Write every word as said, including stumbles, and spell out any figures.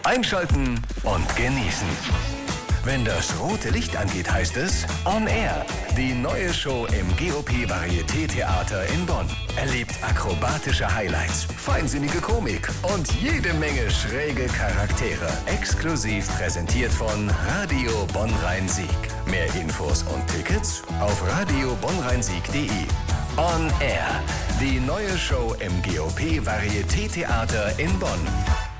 Einschalten und genießen. Wenn das rote Licht angeht, heißt es On Air. Die neue Show im G O P Varieté-Theater in Bonn. Erlebt akrobatische Highlights, feinsinnige Komik und jede Menge schräge Charaktere. Exklusiv präsentiert von Radio Bonn-Rhein-Sieg. Mehr Infos und Tickets auf radio bonn rhein sieg punkt de. On Air. Die neue Show im G O P Varieté-Theater in Bonn.